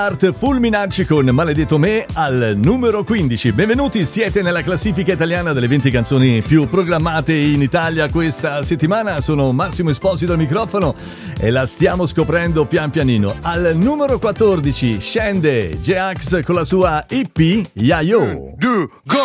Art Fulminacci con Maledetto Me al numero 15. Benvenuti, siete nella classifica italiana delle 20 canzoni più programmate in Italia questa settimana. Sono Massimo Esposito al microfono e la stiamo scoprendo pian pianino. Al numero 14 scende J-Ax con la sua EP Yayo.